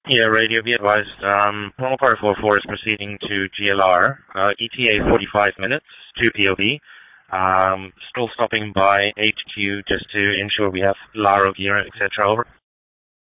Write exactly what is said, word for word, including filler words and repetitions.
Yeah, radio, be advised. Um, Promopar four four is proceeding to G L R, uh, E T A forty-five minutes, two P O V. Um, still stopping by H Q just to ensure we have Laro gear, et cetera. Over.